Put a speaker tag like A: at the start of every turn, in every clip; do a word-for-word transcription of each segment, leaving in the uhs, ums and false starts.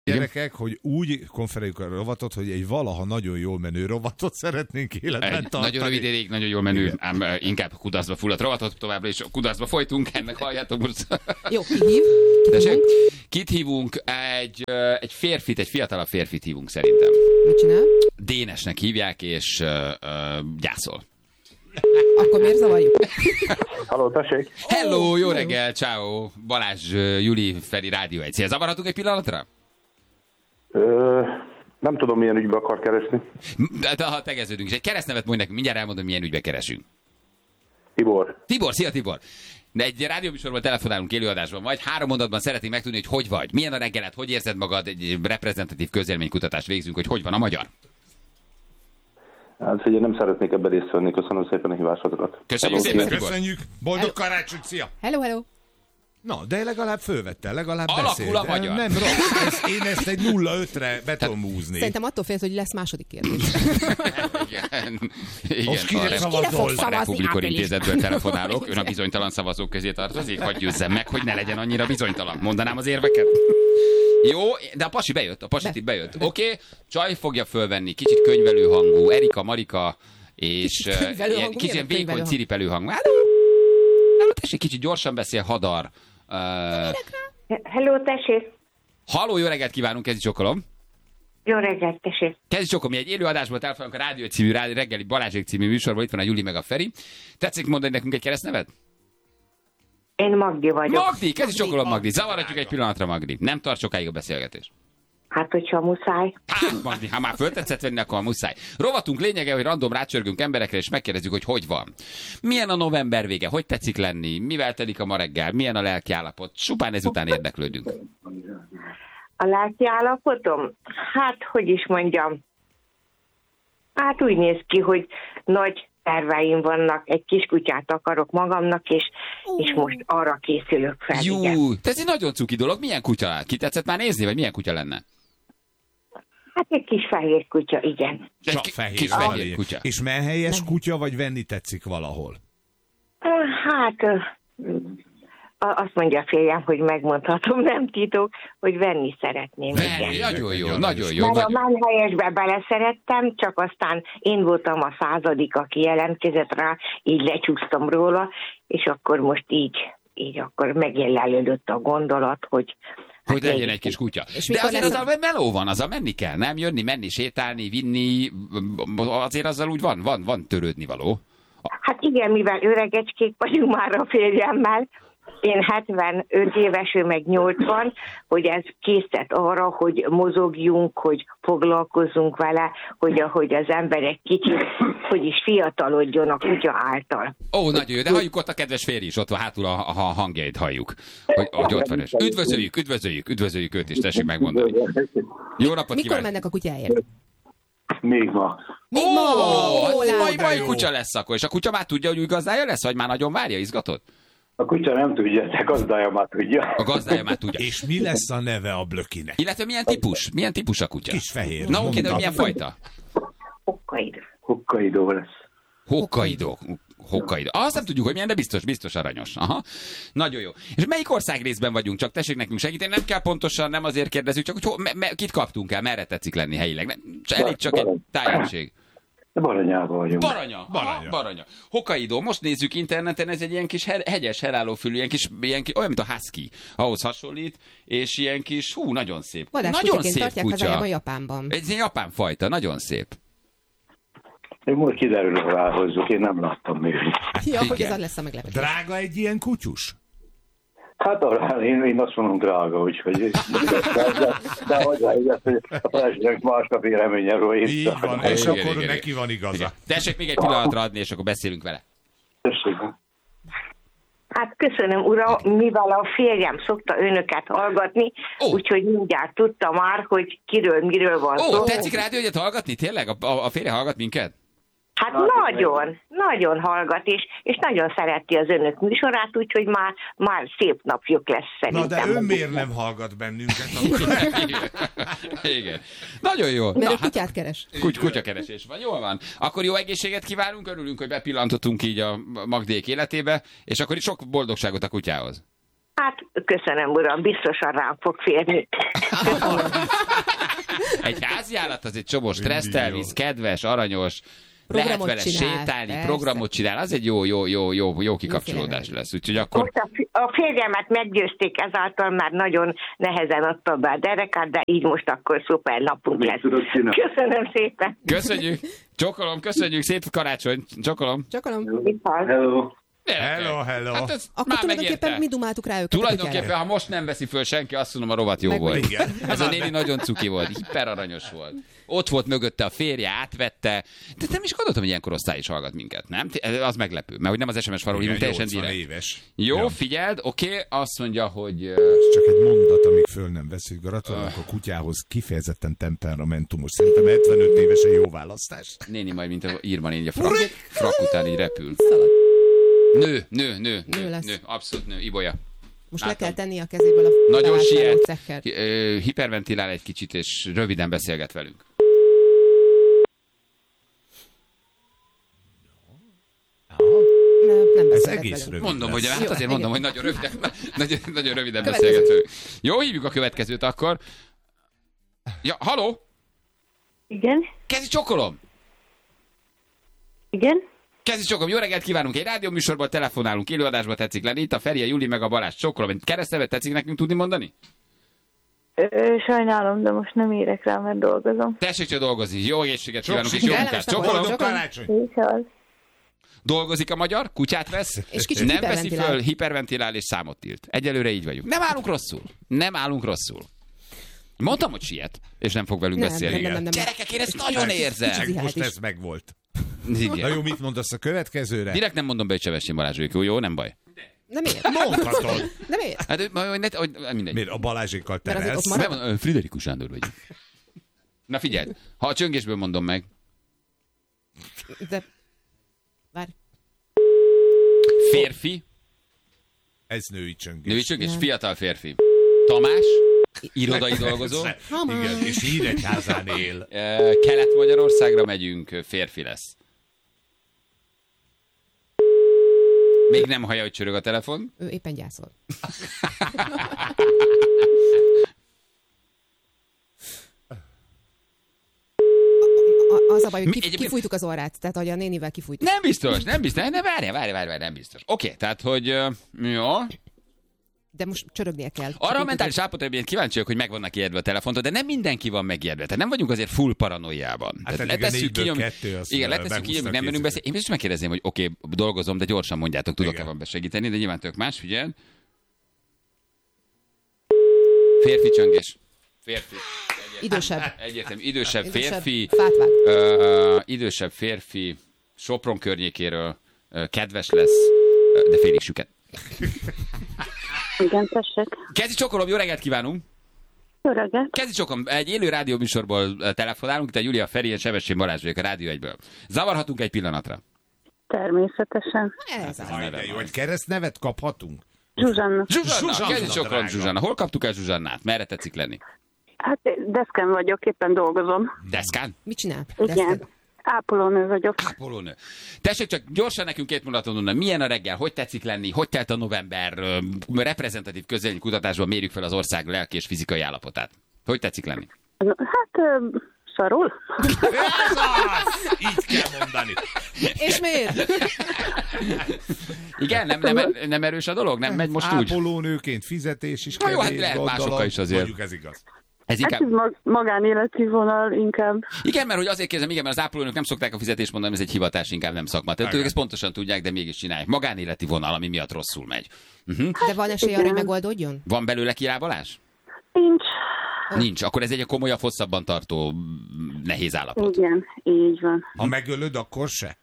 A: Gyerekek, hogy úgy konferáljuk a rovatot, hogy egy valaha nagyon jól menő rovatot szeretnénk életben
B: egy
A: tartani.
B: nagyon rövid ideig, nagyon jól menő, igen. Ám inkább kudarcba fulladt rovatot, továbbra is kudarcba folytunk, ennek halljátok most.
C: Jó, ki hív?
B: Tessék, kit hívunk? Egy, egy férfit, egy fiatalabb férfit hívunk szerintem.
C: Mit csinál?
B: Dénesnek hívják, és uh, uh, gyászol.
C: Akkor miért zavarjuk?
D: Halló, tessék.
B: Hello, jó reggel, ciao. Balázs, Juli, Feri, Rádió egy. Szia, zavarhatunk egy pillanatra?
D: Ö, nem tudom, milyen ügybe akar keresni.
B: De ha tegeződünk is. Egy keresztnevet mondj nekünk, mindjárt elmondom, milyen ügybe keresünk.
D: Tibor.
B: Tibor, szia Tibor. De egy rádióműsorban telefonálunk élőadásban, majd három mondatban szeretnénk megtudni, hogy hogy vagy. Milyen a reggeled, hogy érzed magad, egy reprezentatív közélménykutatást végzünk, hogy hogy van a magyar.
D: Hát, ugye nem szeretnék ebben részt venni. Köszönöm szépen a hívásokat.
B: Köszönjük szépen, Tibor.
A: Köszönjük. Boldog karácsony, szia.
C: Hello, hello.
A: Na, de legalább fölvettel, legalább
B: Alakul
A: beszélt.
B: a magyar.
A: Nem rossz, ez, én ezt egy nulla ötre be tudom húzni.
C: Szerintem attól félsz, hogy lesz második kérdés.
B: Igen. Igen.
A: Most kire
B: A
A: szavazol?
B: a Republikon Intézetből telefonálok, ön a bizonytalan szavazók közé tartozik, hadd győzzem meg, hogy ne legyen annyira bizonytalan. Mondanám az érveket? Jó, de a pasi bejött, a pasi itt bejött. Oké, okay. Csaj fogja fölvenni, kicsit könyvelő hangú, Erika, Marika, és kicsit, kicsit vékony, ciripelő hangú. Hát, tessék, kicsit gyorsan beszél, Hadar. Uh,
E: Hello, tessék.
B: Halló, jó reggelt kívánunk, kezdj csokolom.
E: Jó reggelt, tessék.
B: Kezdj csokolom, mi egy élőadásból telefonálunk a Rádió című, reggeli Balázsék című műsorban, itt van a Juli meg a Feri. Tetszik mondani nekünk egy keresztnevet?
E: Én Magdi vagyok.
B: Magdi, kezdj csokolom, Magdi. Zavaratjuk egy pillanatra, Magdi. Nem tart sokáig a beszélgetés.
E: Hát, hogyha muszáj.
B: Hát, Magdi, ha már föltetszett venni, akkor muszáj. Rovatunk lényege, hogy random rácsörgünk emberekre, és megkérdezzük, hogy hogy van. Milyen a november vége, hogy tetszik lenni, mivel telik a ma reggel, milyen a lelki állapot. Csupán ezután érdeklődünk.
E: A lelki állapotom? Hát, hogy is mondjam. Hát úgy néz ki, hogy nagy terveim vannak, egy kiskutyát akarok magamnak, és, és most arra készülök fel.
B: Jú,
E: igen.
B: ez egy nagyon cuki dolog. Milyen kutya? Ki tetszett már nézni, vagy milyen kutya lenne?
E: Hát egy kis fehér kutya, igen.
A: Csak
B: Ki-
A: fehér,
B: kis
A: fehér
B: fehér kutya.
A: És menhelyes kutya, vagy venni tetszik valahol?
E: Hát, azt mondja a férjem, hogy megmondhatom, nem titok, hogy venni szeretném.
B: Venni,
E: Igen.
B: nagyon jó, nagyon jó.
E: Mert a menhelyesbe beleszerettem, csak aztán én voltam a századik, aki jelentkezett rá, így lecsúsztam róla, és akkor most így, így akkor megjelölődött a gondolat, hogy
B: Hogy legyen egy kis kutya.
C: És
B: De
C: mikor
B: azért
C: lesz
B: azzal meló van, azzal menni kell, nem? Jönni, menni, sétálni, vinni, azért azzal úgy van, van, van törődni való.
E: Hát igen, mivel öregecskék vagyunk már a férjemmel, én hetvenöt éves, ő meg nyolcvan, hogy ez készített arra, hogy mozogjunk, hogy foglalkozzunk vele, hogy ahogy az emberek kicsit, hogy is fiatalodjon a kutya által.
B: Ó, nagyon jó, de halljuk ott a kedves férj is, ott van hátul a, a hangjait halljuk. Hogy, hogy ott van is. Üdvözöljük, üdvözöljük, üdvözöljük őt is, tessék megmondani. Jó napot
C: Mikor
B: kívánok!
C: mennek a kutyáért?
D: Még ma.
C: Még
B: Ó,
C: ma!
B: hát
C: Ó,
B: mai, mai
A: jó.
B: kutya lesz akkor, és a kutya már tudja, hogy új gazdája lesz, vagy már nagyon várja, izgatott?
D: A kutya nem tudja, de gazdája már tudja.
B: A gazdája már tudja.
A: És mi lesz a neve a blökinek?
B: Illetve milyen típus? Milyen típus a kutya?
A: Kis fehér.
B: Na oké, de
A: mondtam.
B: hogy milyen fajta?
E: Okkaid.
D: Hokkaido lesz.
B: Hokkaido. Hokkaido. Azt nem tudjuk, hogy milyen, de biztos, biztos aranyos. Aha. Nagyon jó. És melyik ország részben vagyunk? Csak tessék nekünk segíteni. Nem kell pontosan, nem azért kérdezzük, csak hogy ho, me, me, kit kaptunk el, merre tetszik lenni helyileg. Nem, csak elég csak egy tájegység.
D: Baranyában vagyunk.
B: Baranya.
A: Baranya.
B: Aha, Baranya. Hokkaido. Most nézzük interneten, ez egy ilyen kis he- hegyes, helállófülű, ilyen kis, ilyen kis, olyan, mint a husky. Ahhoz hasonlít, és ilyen kis, hú, nagyon szép. Nagyon
C: Vadáskutyaként
B: szép
C: tartják
B: kutya.
C: hazájában Japánban.
B: Ez egy japán fajta, nagyon szép.
D: Én most kiderül, hogy ráhozzuk, én nem láttam még.
C: Ja, hogy
B: Igen.
C: ez lesz a meglepetés.
A: Drága egy ilyen kutyus?
D: Hát arra, én, én azt mondom drága, úgyhogy... De, de, de hozzáigaz, hogy a feleségek másnap véleményen róla.
A: Így van,
B: Igen,
A: és
B: igen,
A: akkor
B: igen,
A: neki van igaza.
B: Igen. Tessék még egy pillanatra adni, és akkor beszélünk vele.
D: Tessék.
E: Hát köszönöm, uram, mivel a férjem szokta önöket hallgatni,
B: Ó.
E: úgyhogy mindjárt tudta már, hogy kiről, miről van
B: Ó,
E: szó.
B: tetszik rádiót hallgatni? Tényleg? A, a, a férje hallgat minket?
E: Hát nagyon, nagyon hallgat, és, és nagyon szereti az önök műsorát, úgyhogy már, már szép napjuk lesz
A: Na
E: szerintem.
A: de ön miért nem hallgat bennünket? Akkor...
B: Igen. Igen. Nagyon jó.
C: Mert ő kutyát keres.
B: Kuty, kutyakeresés van. Jól van. Akkor jó egészséget kívánunk, örülünk, hogy bepillantottunk így a Magdék életébe, és akkor sok boldogságot a kutyához.
E: Hát köszönöm, uram, biztosan rám fog férni.
B: Egy háziállat az egy csomó stresszt elvisz, kedves, aranyos,
C: Programot
B: lehet vele
C: csinál,
B: sétálni,
C: persze.
B: programot csinál, az egy jó, jó, jó, jó, jó kikapcsolódás lesz. Úgyhogy akkor...
E: Most a, fi- a férjemet meggyőzték, ezáltal már nagyon nehezen adta be a derekát, de így most akkor szuper napunk lesz. Köszönöm szépen.
B: Köszönjük! Csokolom, köszönjük, szép karácsony! Csokolom!
C: Csakalom.
D: Hello.
A: Hello, hello.
B: Hát ez
C: Akkor
B: már
C: tulajdonképpen
B: megérte.
C: mi dumáltuk rá őket a
B: Tulajdonképpen,
C: kutyára?
B: ha most nem veszi föl senki, azt mondom, a rovat jó
C: Meg
B: volt.
C: vagy.
A: Igen.
B: Ez a néni nagyon cuki volt, hiperaranyos volt. Ott volt mögötte a férje, átvette. De nem is gondoltam, hogy ilyen korosztály is hallgat minket, nem? Az meglepő, mert hogy nem az es em es farról hívunk, teljesen
A: nyolcvan
B: direkt.
A: éves.
B: Jó,
A: Ja.
B: figyeld, oké, azt mondja, hogy... uh,
A: Csak egy mondat, amíg föl nem veszünk. Gratulálok a kutyához, kifejezetten temperamentumos. Szerintem hetvenöt évesen jó választás.
B: Néni majd, mint a Irma néni, a frak, frak után így repül.
C: Szalad.
B: Nő, nő, nő,
C: Nő
B: nő,
C: lesz.
B: nő, abszolút nő, Ibolya.
C: Most
B: Látom.
C: le kell tenni a kezéből a
B: Nagyon
C: bevásárló
B: siet,
C: cekkert.
B: hi- ö, hiperventilál egy kicsit, és röviden beszélget velünk.
C: Nem, nem
A: Ez
C: beszélget
A: egész
C: velünk.
A: rövid
B: Mondom,
A: lesz.
B: hogy hát
C: Jó,
B: azért
C: igen.
B: mondom, hogy nagyon röviden, nagyon, nagyon röviden
C: Következő.
B: beszélget velünk. Jó, hívjuk a következőt akkor. Ja, haló?
F: Igen,
B: Kezi csokolom!
F: igen.
B: Kezi csokolom, jó reggelt kívánunk! Egy rádióműsorban telefonálunk, élőadásban tetszik lenni. Itt a Feri, a Juli meg a Balázs. Csokolom, egy keresztnevet tetszik nekünk tudni mondani?
F: Ö, sajnálom, de most nem érek rá, mert dolgozom.
B: Tessék csak dolgozni. Jó egészséget
A: Sok
B: kívánunk, és jó
C: sikert.
B: munkát.
C: Kellemes
B: Csokolom!
A: Boldog
C: Csokolom.
A: karácsony!
F: És az.
B: Dolgozik a magyar, kutyát vesz,
C: És kicsit
B: nem veszi
C: hiperventilál.
B: föl, hiperventilál és számot tilt. Egyelőre így vagyunk. Nem állunk rosszul. Nem állunk rosszul. Mondtam, hogy siet, és nem fog velünk
C: Nem,
B: beszélni.
C: nem, nem, nem, nem.
B: Gyerekek, én ezt nagyon érzem.
C: Kicsit
A: Most
C: zihált is.
A: ez megvolt.
B: Igen.
A: Na jó, mit mondasz a következőre?
B: Direkt nem mondom be, hogy Sevessén Balázs ők, jó, jó, nem baj.
C: Nem ér.
A: Mondhatod.
C: Nem ér.
B: Hát, ő- majd ne, hogy, mindegy.
A: Miért a Balázsékkal
C: Mert azért
A: terelsz?
C: ott marad-
B: Nem, ö, Friderikus Sándor vagyok. Na figyelj, ha a csöngésből mondom meg.
C: De... Várj.
B: Férfi,
A: Ez női csöngés.
B: női csöngés,
C: Nem.
B: fiatal férfi. Tamás, irodai dolgozó.
A: Igen, és Híregyházán él.
B: Ö, Kelet-Magyarországra megyünk, férfi lesz. Még nem hallja, hogy csörög a telefon.
C: Ő éppen gyászol. A- Az a baj, hogy
B: Mi-
C: kif-
B: egyébként-
C: kifújtuk az orrát, tehát hogy a nénivel kifújtuk.
B: Nem biztos, nem biztos. Ne, várj, várj, várj, várj, nem biztos. Oké, okay, tehát, hogy ö, jó.
C: De most csörögnie kell.
B: Arra a mentális állapotban én kíváncsi vagyok, hogy meg vannak ijedve a telefontól, de nem mindenki van megjedve. Tehát nem vagyunk azért full paranoiában.
A: Hát
B: Tehát
A: eddig a négyből
B: nyom-
A: kettő, azt
B: igen,
A: behúztak
B: letesszük ki, nyomjuk, nem
A: kézzel.
B: menünk beszélni. Én biztos megkérdezném, hogy oké, okay, dolgozom, de gyorsan mondjátok, tudok-e
A: Igen.
B: van besegíteni, de nyilván tök más, figyelj. Férfi csöngés. Férfi.
C: Idősebb.
B: Egyértelmű. Idősebb
C: Idősebb.
B: férfi.
C: Fát vág.
B: Ö, idősebb férfi. Sopron környékéről. Ö, kedves lesz, ö, de félig süket.
F: Igen, tessék.
B: Kezi csokolom, jó reggelt kívánunk!
F: Jó reggelt.
B: Kezi csokolom, egy élő rádió műsorból ö, telefonálunk, itt a Júlia Feri, és Sevessén Balázs vagyok a Rádió egyből. Zavarhatunk egy pillanatra?
F: Természetesen.
C: Ez az.
A: Aj, de jó, hogy keresztnevet kaphatunk?
F: Zsuzsanna.
B: Zsuzsanna,
A: Zsuzsanna,
B: Kezi csokolom,
A: drága.
B: Zsuzsanna. Hol kaptuk el Zsuzsannát? Merre tetszik lenni?
F: Hát deszken vagyok, éppen dolgozom.
B: Deszkán?
C: Mit csinál?
F: Igen. Ápolónő vagyok.
B: Ápolónő. Tessék csak gyorsan nekünk két mondaton mondani, milyen a reggel, hogy tetszik lenni, hogy telt a november, ö, reprezentatív közvéleménykutatásban mérjük fel az ország lelki és fizikai állapotát. Hogy tetszik lenni?
F: No, hát ö, szarul.
A: Ez az! Így kell mondani.
C: És miért?
B: Igen, nem, nem, nem erős a dolog? Nem megy most úgy?
A: Ápolónőként fizetés is
B: Na jó, hát
A: kevés,
B: lehet
A: gondolom.
B: másokkal is azért.
A: Mondjuk ez igaz.
B: Ez
F: Hát
B: inkább...
F: ez mag- magánéleti vonal inkább.
B: Igen, mert hogy azért kérdezem, igen, mert az ápolónők nem szokták a fizetést mondani, ez egy hivatás, inkább nem szakma. Tehát
A: Igen.
B: ők ezt pontosan tudják, de mégis csinálják. Magánéleti vonal, ami miatt rosszul megy. Uh-huh.
C: De van esély arra, hogy megoldódjon?
B: Van belőle kilábalás?
F: Nincs.
B: Nincs. Akkor ez egy komolyabb, hosszabban tartó, mm, nehéz állapot.
F: Igen, így van.
A: Ha megölöd, akkor se.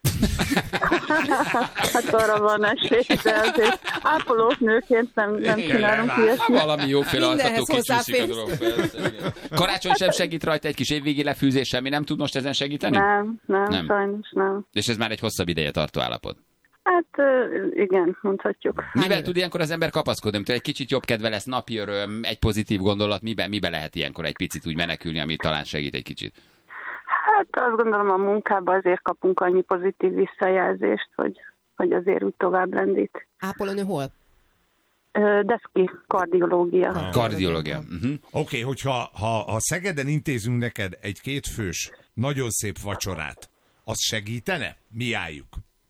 F: Hát arra van esély, de azért ápolós nőként nem, nem
A: Igen,
F: csinálunk
A: nem,
F: ilyesmit.
B: Valami jóféle
C: Mindenhez
B: altató kicsúszik a
C: hozzáférsz.
B: dolog. persze, igen. Karácsony sem segít rajta, egy kis évvégi lefűzés, semmi nem tud most ezen segíteni?
F: Nem, nem,
B: Nem.
F: nem, sajnos nem.
B: És ez már egy hosszabb ideje tartó állapot.
F: Hát ö, igen, mondhatjuk.
B: Mivel
C: éve?
B: tud ilyenkor az ember kapaszkodni? Mint egy kicsit jobb kedve lesz, napi öröm, egy pozitív gondolat, miben, miben lehet ilyenkor egy picit úgy menekülni, ami talán segít egy kicsit?
F: Hát azt gondolom a munkában azért kapunk annyi pozitív visszajelzést, hogy, hogy azért úgy tovább lendít.
C: Ápolónő hol?
F: Deszki kardiológia.
A: Ah.
B: Kardiológia. Uh-huh.
A: Oké, okay, hogyha ha, ha Szegeden intézünk neked egy kétfős, nagyon szép vacsorát, az segítene? Mi álljuk?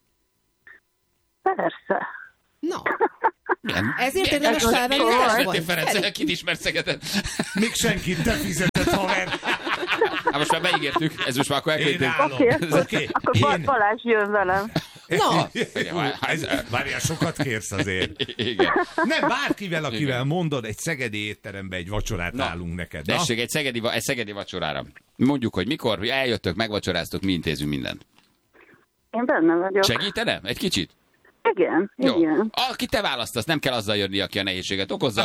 F: Persze.
C: Na,
B: Milyen?
C: ezért
B: Milyen-
C: érdemes felvenni
B: Milyen-
C: a
B: Milyen-
C: telefont.
B: Ferenc, kit ismert Szegeden?
A: Még senkit, te fizetett haver!
B: Hát most már beígértük, ez most már akkor
A: Én
B: elküldtük.
A: állom.
F: Oké,
A: Oké,
F: akkor Ba-
A: én...
F: Balázs jön velem.
C: Na,
A: Ez- Várjál, sokat kérsz azért.
B: Igen.
A: Nem, bárkivel, akivel mondod, egy szegedi étterembe egy vacsorát
B: Na,
A: állunk neked. Na?
B: Tessék, egy szegedi, va- egy szegedi vacsorára. Mondjuk, hogy mikor, hogy eljöttök, megvacsoráztok, mi intézünk mindent.
F: Én benne vagyok.
B: Segítene? Egy kicsit?
F: Igen,
B: Jó.
F: igen.
B: Aki te választasz, nem kell azzal jönni, aki a nehézséget okozza.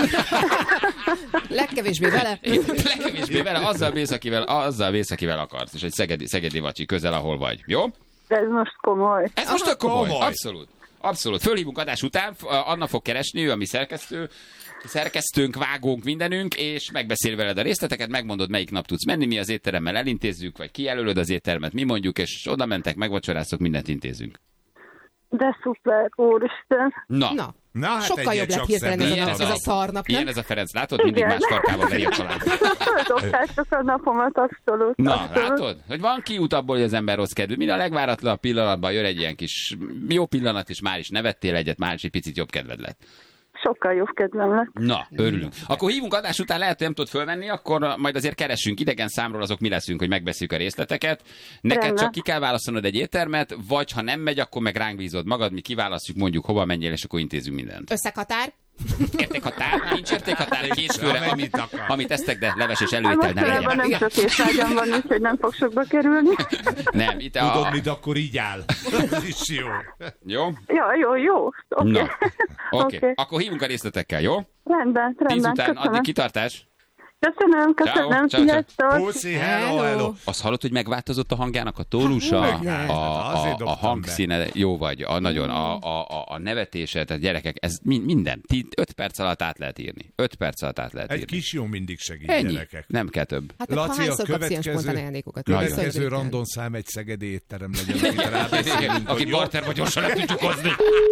C: legkevésbé vele.
B: Legkevésbé vele, azzal mész, akivel, azzal mész, akivel akarsz. És egy szegedi, szegedi vacsi közel, ahol vagy. Jó?
F: De ez most komoly.
B: Ez most tök komoly.
A: komoly.
B: Abszolút. Abszolút. Fölhívunk adás után, Anna fog keresni, ő a mi szerkesztő, szerkesztőnk, vágónk, mindenünk, és megbeszél veled a részleteket, megmondod, melyik nap tudsz menni, mi az étteremmel elintézzük, vagy kijelölöd az éttermet, mi mondjuk, és oda mentek, megvacsoráztok, mindent intézünk.
F: De szuper, úristen.
B: Na,
C: Na,
A: Na, hát
C: sokkal
A: egyet
C: jobb lett
A: csak
C: hirtelen ez
A: szemben
C: a,
B: ez
C: ez
B: a-
C: a szarnap,
B: ilyen
C: nem?
B: ez a Ferenc, látod? Mindig
F: Igen.
B: más farkával veri a család.
F: Földobtátok a napomat, abszolút.
B: Na,
F: abszolút.
B: látod? Hogy van kiút abból, hogy az ember rossz kedvű. Mind a legváratlanabb pillanatban jön egy ilyen kis jó pillanat, és már is nevettél egyet, már is egy picit jobb kedved lett.
F: Sokkal jobb kedvem lett.
B: Na, örülünk. Akkor hívunk adás után, lehet, hogy nem tudod fölvenni, akkor majd azért keressünk idegen számról, azok mi leszünk, hogy megbeszéljük a részleteket. Neked
F: Rendben.
B: csak ki kell választanod egy éttermet, vagy ha nem megy, akkor meg ránk bízod magad, mi kiválasztjuk, mondjuk hova menjél, és akkor intézünk mindent.
C: Összekatár.
B: Értékhatár, nincs értékhatár, két főre,
A: Amennyit
B: amit,
A: akar.
B: amit esztek, de leves és
F: Hát
B: előétel ne
F: mostanában
B: legyen.
F: nem sok étvágyam van, úgyhogy nem fog sokba kerülni.
B: Nem, itt a...
A: Tudod, mit akkor így áll. Ez is jó.
B: Jó?
F: Jó, jó, jó. Oké.
B: Na, oké.
F: Oké.
B: Akkor hívunk a részletekkel, jó?
F: Rendben,
B: Tíz
F: rendben.
B: után,
F: Köszönöm.
B: addig kitartás.
F: Köszönöm, köszönöm.
B: Ciao, ciao, ciao.
F: Sziasztok.
A: Puszi, hello, hello.
B: Azt hallod, hogy megváltozott a hangjának a tónusa,
A: Hát,
B: a,
A: hát,
B: a,
A: azért
B: a, a
A: dobtam
B: hangszíne, jó vagy, a, nagyon, a, a, a, a nevetése, tehát gyerekek, ez min- minden. Ti öt perc alatt át lehet írni. Öt perc alatt át lehet
A: Egy
B: írni.
A: kis jó mindig segít,
B: Ennyi.
A: Gyerekek.
B: Nem kell több.
C: Hát akkor
A: Laci, a
C: hányszor kapsz ilyen
A: következő,
C: spontán ajándékokat?
A: következő
C: Köszönjük.
A: random szám egy szegedi étterem legyen, akit rábeszélünk,
B: Akit
A: hogy jó.
B: barterba gyorsan le tudjuk hozni.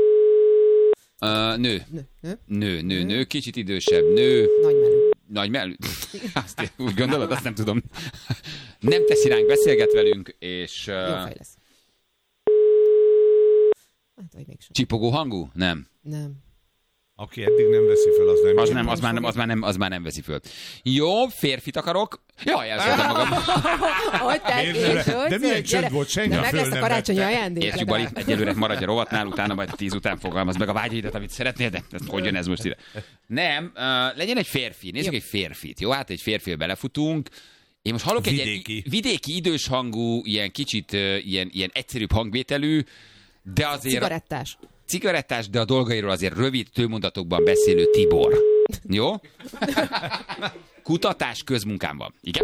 B: Uh, nő.
C: Nő, nő,
B: Nő, nő, nő, kicsit idősebb, nő,
C: nagy menő.
B: nagy mellű. Azt én úgy gondolod, azt nem tudom. Nem teszi ránk, beszélget velünk, és
C: Jó
B: uh,
C: fej lesz. Hát, vagy mégsem.
B: csipogó hangú? Nem.
C: Nem.
A: Aki eddig nem veszi fel, az nem.
B: Az nem, az már nem, az már nem, az már nem veszi föl. Jó, férfit akarok. Jaj, elszóltam magam.
C: Hogy
A: Miért nem?
C: tették, hogy
A: De milyen csönd volt, senki
C: De meg
A: föl
C: lesz a
A: nem
C: karácsonyi
A: vette.
C: ajándék.
B: Értsük, Bali, egyelőre maradj a rovatnál, utána majd tíz után fogalmaz meg a vágyaidat, amit szeretnél, de ez hogy jön ez most ide? Nem, uh, legyen egy férfi, nézzük egy férfit, jó? Hát egy férfivel belefutunk. Én most hallok egy
A: Vidéki.
B: ilyen vidéki idős hangú, ilyen kicsit uh, ilyen, ilyen egyszerűbb hangvételű, de azért
C: Cigarettás.
B: cigarettás, de a dolgairól azért rövid tőmondatokban beszélő Tibor. Jó? Kutatás közmunkám van. Igen?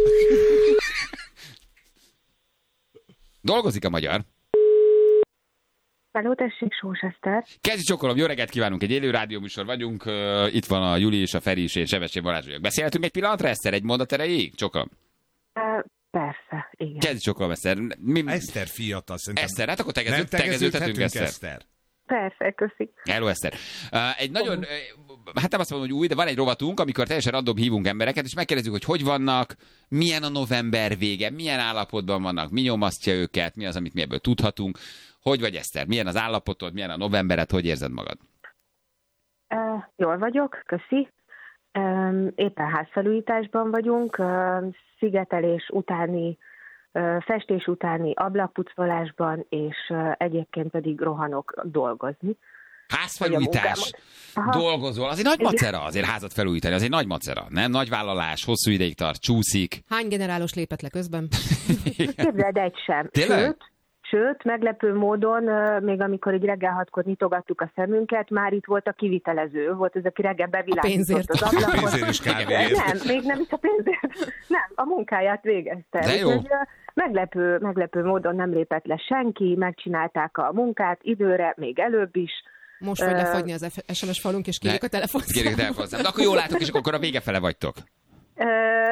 B: Dolgozik a magyar.
F: Hello, tessék, Sós Eszter.
B: Kezdj csokolom, jó reggelt kívánunk, egy élő rádióműsor vagyunk, uh, itt van a Juli és a Feri és én, Sebestyén Balázs vagyok. Beszélhetünk egy pillanatra, Eszter, egy mondat erejéig? Csokolom.
F: Uh, persze, igen.
B: Kezdj csokolom, Eszter. Mi...
A: Eszter fiatal, szerintem.
B: Eszter, hát akkor tegező,
A: Nem
B: tegeződhetünk,
A: tegeződhetünk,
B: Eszter.
A: Eszter.
F: Persze, köszik.
B: Hello, Eszter. Uh, egy nagyon, uh, hát nem azt mondom, hogy új, de van egy rovatunk, amikor teljesen random hívunk embereket, és megkérdezzük, hogy hogy vannak, milyen a november vége, milyen állapotban vannak, mi nyomasztja őket, mi az, amit mi ebből tudhatunk. Hogy vagy, Eszter? Milyen az állapotod, milyen a novembered, hogy érzed magad?
F: Uh, jól vagyok, köszi. Um, éppen házfelújításban vagyunk, uh, szigetelés utáni, uh, festés utáni ablakpucolásban, és uh, egyébként pedig rohanok dolgozni.
B: Házfelújítás,
F: Aha.
B: dolgozol, az egy nagy macera, azért házat felújítani, az egy nagy macera, nem? Nagy vállalás, hosszú ideig tart, csúszik.
C: Hány generálos lépett le közben?
F: Képzeld, egy sem.
B: Tényleg?
F: Sőt, sőt, meglepő módon, uh, még amikor így reggel hatkor nyitogattuk a szemünket, már itt volt a kivitelező, volt az, aki reggel bevilágított
C: pénzért.
F: az ablakot.
A: Pénzért is kávéért.
F: Nem, még nem is a pénzért. Nem, a munkáját végezte.
B: De jó.
F: Úgyhogy, uh, meglepő, meglepő módon nem lépett le senki, megcsinálták a munkát időre, még előbb is.
C: Most vagy lefagyni az es em es falunk, és kérjük a telefont.
B: Kérjük a telefonszám. De akkor jól látok, és akkor a vége fele vagytok.
F: Uh,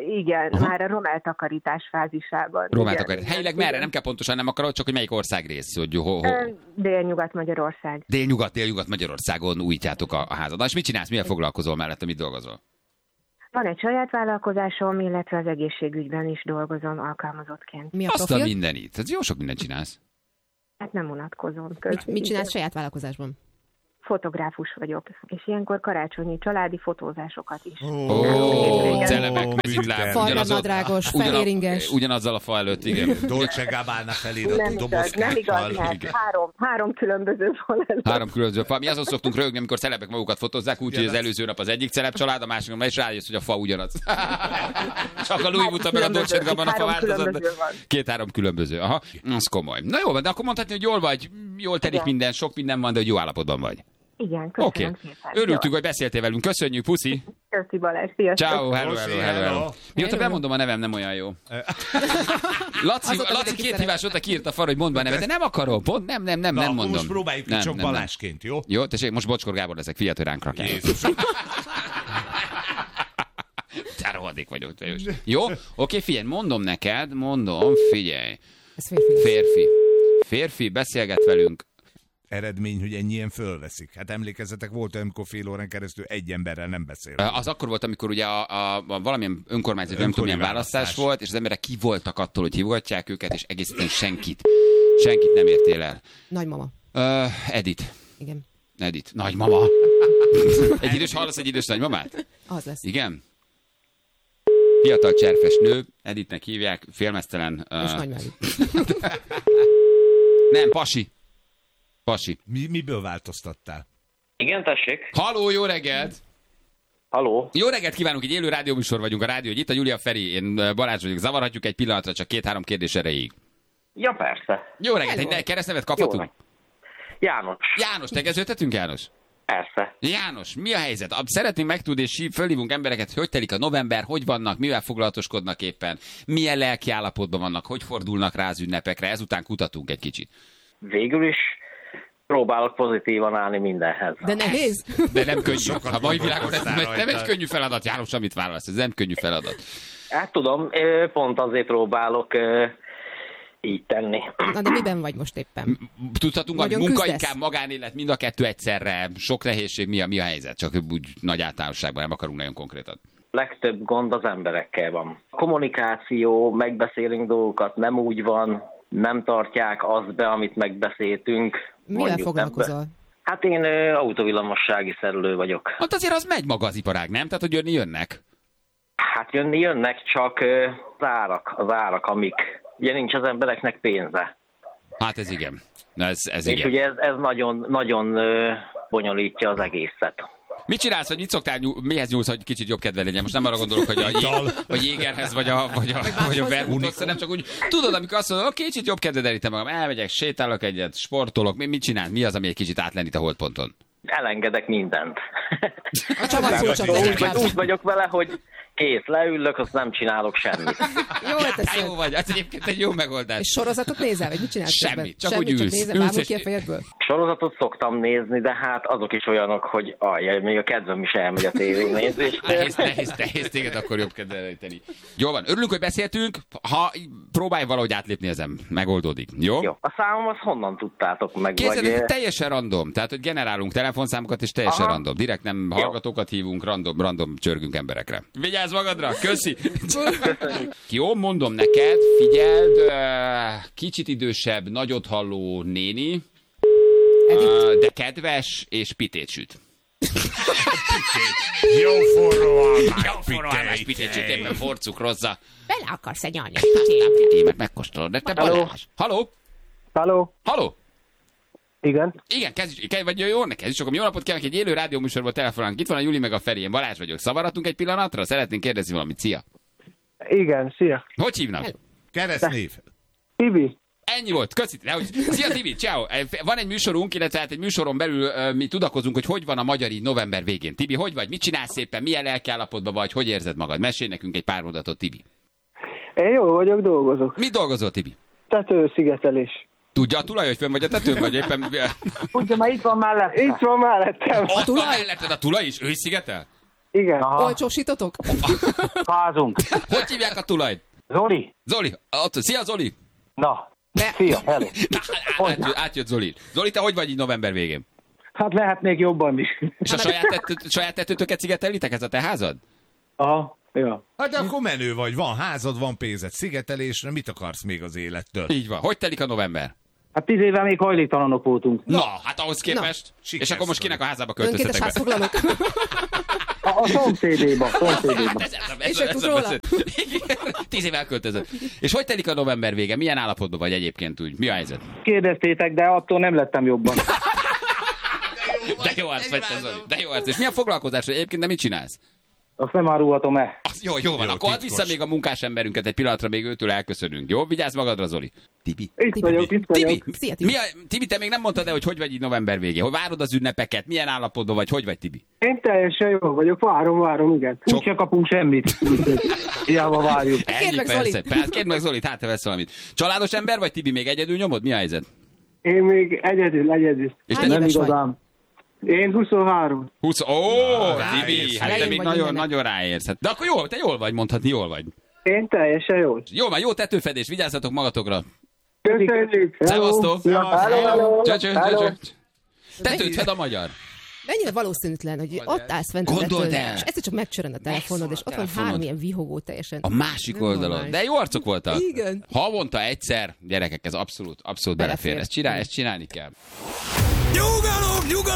F: igen,
B: Aha.
F: már a romeltakarítás fázisában.
B: Romeltakarítás.
F: Igen,
B: Helyileg
F: igen.
B: merre? Nem kell pontosan, nem akarod, csak hogy melyik országrész? Hogy ho, ho.
F: Ö, Délnyugat-Magyarország.
B: Délnyugat, délnyugat Magyarországon újítjátok a, a házat. Na, és mit csinálsz? Milyen foglalkozol mellette? Mit dolgozol?
F: Van egy saját vállalkozásom, illetve az egészségügyben is dolgozom alkalmazottként.
C: Mi a
B: Azt a
C: profil?
B: mindenit. Ez jó sok mindent csinálsz.
F: Hát nem unatkozom.
C: Mit, mit csinálsz saját vállalkozásban?
F: Fotográfus vagyok, és ilyenkor karácsonyi családi fotózásokat is.
B: Ó, celebek,
A: ó,
B: mezitláb.
A: minden.
C: Farmer
B: ugyanazon-
C: nadrágos,
B: ugyana-
C: fehéringes.
B: Ugyanazzal a fa előtt, igen.
A: Dolce Gabbana feliratú
F: Nem igaz, nem igaz,
A: dobozkákkal.
F: mert három, három különböző van ez.
B: Három különböző fa. Mi azon szoktunk röhögni, amikor celebek magukat fotózzák, úgyhogy az előző nap az egyik celeb család, a másik nap, és rájössz, hogy a fa ugyanaz. Csak a Louis Vuitton meg a Dolce Gabbana fa
F: Három
B: változott.
F: különböző van.
B: Két-három különböző. Aha, az komoly. Na jó, de akkor mondhatni, hogy jól vagy, jól telik
F: Igen.
B: minden, sok minden van, de hogy jó állapotban vagy.
F: Igen, köszönöm
B: Oké. Okay.
F: szépen.
B: Örültünk, hogy beszéltél velünk. Köszönjük, puszi.
F: Köszi Balázs, sziasztok.
B: Ciao, hello,
A: Puszi,
B: hello, hello, hello.
A: hello.
B: Mióta
C: Hello.
B: bemondom a nevem, nem olyan jó. Laci,
C: Azóta
B: Laci
C: mindenki
B: két
C: szeret.
B: hívás óta kiírt a fal, hogy mondd be a nevet, de nem akarom, pont nem, nem, nem,
A: Na,
B: nem
A: akkor
B: mondom.
A: most próbáljuk ki
B: Nem,
A: csak
B: nem, nem.
A: Balázsként, jó?
B: Jó, tessék, most Bocskor Gábor leszek, fiat, hogy ránk rakják.
A: Jézusom.
B: Te rohadék vagyok, te jó. Jó? Oké, figyelj, mondom neked, mondom, figyelj.
C: Ez férfi lesz.
B: Férfi. Férfi, beszélget velünk.
A: Eredmény, hogy ennyien fölveszik. Hát emlékezzetek, volt olyan, amikor fél órán keresztül egy emberrel nem beszél.
B: Az akkor volt, amikor ugye a, a, a valamilyen önkormányzat, nem tudom, milyen választás,
A: választás.
B: volt, és az emberek ki voltak attól, hogy hívogatják őket, és egészen senkit, senkit nem értél el.
C: Nagymama.
B: Uh, Edith.
C: Igen.
B: Edith. Nagymama. Egy idős, hallasz egy idős nagymamát?
C: Az lesz.
B: Igen? Fiatal cserfes nő, Edithnek hívják, félmeztelen.
C: És
B: Uh,
C: nagymájú.
B: nem, pasi. Pasi.
A: Mi, miből változtattál?
G: Igen, tessék.
B: Haló, jó reggelt!
G: Haló.
B: Jó reggelt kívánunk, egy élő rádióműsor vagyunk a rádió, hogy itt a Júlia Feri, én Balázs vagyok, zavarhatjuk egy pillanatra, csak két-három kérdés erejéig.
G: Ja, persze.
B: Jó reggelt,
C: Hello.
B: egy keresztnevet
G: Jó
B: kaphatunk?
G: reggelt. János.
B: János, tegeződhetünk, János?
G: Persze.
B: János, mi a helyzet? Ab- Szeretnénk megtudni, és fölhívunk embereket, hogy telik a november, hogy vannak, mivel foglalatoskodnak éppen, milyen lelki állapotban vannak, hogy fordulnak rá az ünnepekre, ezután kutatunk egy kicsit.
G: Végül is próbálok pozitívan állni mindenhez.
C: De nehéz.
B: De nem könnyű.
A: Sokat
B: Ha mai világon ez
A: gondolkoztál
B: nem, nem egy
A: rajta.
B: könnyű feladat, János, amit válasz, ez nem könnyű feladat.
G: Hát tudom, ö, pont azért próbálok ö, így tenni.
C: Na de miben vagy most éppen?
B: Tudhatunk, hogy
C: Nagyon
B: munka,
C: küzdesz?
B: inkább magánélet, mind a kettő egyszerre, sok nehézség, mi a, mi a helyzet? Csak úgy nagy általánosságban nem akarunk nagyon konkrétat.
G: Legtöbb gond az emberekkel van. Kommunikáció, megbeszélünk dolgokat, nem úgy van, nem tartják azt be, amit megbeszéltünk.
C: Mivel
G: Mondjuk
C: foglalkozol?
G: ebbe- Hát én ö, autovillamossági szerelő vagyok.
B: Hát azért az megy maga az iparág, nem? Tehát, hogy jönni jönnek.
G: Hát jönni jönnek csak ö, az árak, az árak, amik... Ugye nincs az embereknek pénze.
B: Hát ez igen. Na, ez, ez
G: És
B: igen.
G: ugye ez, ez nagyon, nagyon ö, bonyolítja az egészet.
B: Mit csinálsz, hogy mit szoktál, nyúl, mihez nyúlsz, hogy kicsit jobb kedve legyen? Most nem arra gondolok, hogy a,
A: Ital.
B: jé, a jégerhez vagy a, vagy a, vagy a vermuthoz, hanem csak úgy, tudod, amikor azt mondod, oké, kicsit jobb kedve derítem magam, elmegyek, sétálok egyet, sportolok, mi, mit csinál? Mi az, ami egy kicsit átlendít a holdponton?
G: Elengedek mindent.
C: A csavakulcsot
G: úgy,
C: leginkább.
G: vagy, úgy vagyok vele, hogy kész, leülök, azt nem csinálok semmit.
C: Jól
B: Hát
C: teszed.
B: jó vagy, ez egyébként egy jó megoldás.
C: És sorozatot nézel, vagy mit csinálsz?
B: Semmit,
C: közben?
B: csak
C: Semmit,
B: úgy
C: csak
B: ülsz.
C: nézel,
B: Ülsz
C: bámul
B: és-
C: ki a fejedből?
G: Sorozatot szoktam nézni, de hát azok is olyanok, hogy ajjaj, még a kedvem is elmegy a tévénézést.
B: Nehéz, nehéz, nehéz téged akkor jobb kedve elejteni. Jó van, örülünk, hogy beszéltünk, ha próbálj valahogy átlépni ezen, megoldódik. Jó?
G: Jó, a számom az honnan tudtátok meg?
B: Képzeld,
G: vagy,
B: ez
G: eh,
B: teljesen random, tehát hogy generálunk telefonszámokat, és teljesen
G: Aha.
B: random. Direkt nem hallgatókat hívunk, random, random csörgünk emberekre. Vigyázz magadra, köszi! Jó, mondom neked, figyeld, ö, kicsit idősebb, nagyot halló néni, ö, de kedves, és pitét süt.
A: Jó forróan,
B: Jó forralmás pitét süt, éppen forcukrozza.
C: Bele akarsz egy anyag.
B: A pitémet megkóstolod, de te
G: Halló?
B: Balázs. Haló?
G: Halló?
B: Haló?
G: Igen?
B: Igen, kezdjük, kezd, vagy jó, ne kezdjük, akkor jó napot kívánok, egy élő rádióműsorból telefonálunk. Itt van a Juli meg a Feri, én Balázs vagyok. Szavaradtunk egy pillanatra? Szeretnénk kérdezni valamit. Szia!
H: Igen, szia.
B: Hogy hívnak?
A: Keresztnév.
H: Tibi.
B: Ennyi volt, köszi. Nehogy... Szia Tibi, ciao. Van egy műsorunk, illetve hát egy műsoron belül uh, mi tudakozunk, hogy hogy van a magyar így november végén. Tibi, hogy vagy? Mit csinálsz szépen? Milyen lelkiállapotban vagy? Hogy érzed magad? Mesélj nekünk egy pár mondatot, Tibi.
H: Én jól vagyok, dolgozok.
B: Mit dolgozol, Tibi?
H: Tetőszigetelés.
B: Tudja a tulaj, hogy fönn vagy a tetőn, vagy éppen...
H: Ugye már itt van mellett. Itt van mellettem.
B: Ott van melletted a tulaj is? Ő is szigetel?
H: Igen.
C: Olcsósítotok?
D: Házunk.
B: Hogy hívják a tulajt?
D: Zoli?
B: Zoli. Ott, szia Zoli.
D: Na,
C: De...
D: szia, hello.
B: Na, átjött, átjött Zoli. Zoli, te hogy vagy így november végén?
D: Hát lehetnék jobban is.
B: És a saját, tető, saját tetőtöket szigetelitek, ez a te házad?
D: Aha, ja.
A: Hát de akkor menő vagy, van házad, van pénzed szigetelésre, mit akarsz még az élettől?
B: Így van. Hogy telik a november?
D: Hát tíz éve még hajléktalanok voltunk.
B: Na, hát ahhoz képest.
A: Na,
B: És akkor most kinek a házába
C: Önkéntes
B: költöztetek be?
C: házfoglalók.
D: A, a szomszédéba, szomszédéba.
B: Hát ez, ez, ez,
C: És
B: ez,
C: akkor
B: ez,
C: róla?
B: ez, tíz év elköltözött. És hogy telik a november vége? Milyen állapotban vagy egyébként úgy? Mi a helyzet?
D: Kérdeztétek, de attól nem lettem jobban.
B: De jó arc vagy te, Zoli. De jó arc. És milyen foglalkozás vagy egyébként, de mit csinálsz?
D: Azt nem árulhatom el.
B: Az, jó, jó van.
A: Jó,
B: Akkor add
A: titkos.
B: vissza még a munkás emberünket egy pillanatra, még őtől elköszönünk. Jó? Vigyázz magadra, Zoli. Tibi.
D: Itt vagyok, itt vagyok.
B: Tibi,
C: Szia, Tibi.
B: mi a, Tibi, te még nem mondtad el, hogy hogy vagy így november végén. Hogy várod az ünnepeket? Milyen állapotban vagy? Hogy vagy, Tibi?
H: Én teljesen jó vagyok, várom, várom, igen.
D: Úgy se kapunk semmit. Hiába várjuk.
B: Ennyi,
C: meg
B: persze.
C: Zolit.
B: Persze, kérd meg Zolit, hát te vesz valamit. Családos ember vagy, Tibi? Még egyedül nyomod? Mi a helyzet?
H: Én még egyedül, egyedül.
B: És
C: Hány
B: te
C: éves vagy?
D: igazán.
H: Én huszonhárom.
B: húsz... Ó, Tibi,
A: ráérsz.
B: hát te
C: Elején
B: még
C: vagy
B: nagyon,
C: mindennek.
B: nagyon ráérsz. Hát, de akkor jó, te jól vagy, mondhatni, jól vagy.
H: Én teljesen jó.
B: Jó van, jó tetőfedés, vigyázzatok magatokra.
H: Köszönjük.
B: Szevasztok!
D: Hello, hello.
B: Csö, csö, csö,
D: Hello.
B: csö. Tetőt fed a magyar.
C: Mennyire valószínűtlen, hogy ott állsz fent a
B: Gondold
C: tetőn,
B: el.
C: és egyszer csak megcsörön a telefonod, és ott van
B: telefonod.
C: három ilyen vihogó teljesen.
B: A másik
C: Nem
B: oldalon.
C: normális.
B: De jó arcok voltak.
C: Igen.
B: Havonta egyszer, gyerekek, ez abszolút, abszolút belefér.
C: Belefér.
B: Ezt, csinál, ezt csinálni kell.
I: Nyugalom, nyugalom!